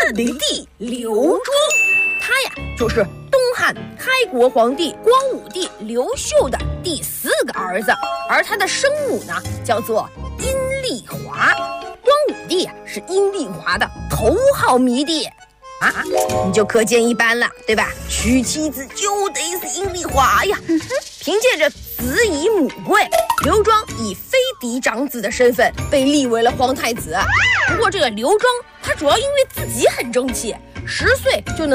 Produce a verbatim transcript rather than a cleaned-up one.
灵帝刘庄。他呀，就是东汉开国皇帝光武帝刘秀的第四个儿子，而他的生母呢，叫做阴丽华。光武帝呀，是阴丽华的头号迷弟啊，你就可见一斑了，对吧？娶妻子就得是阴丽华呀。凭借着子以母贵，刘庄以妃嫡长子的身份被立为了皇太子。不过这个刘庄，他主要因为自己很争气，十岁就能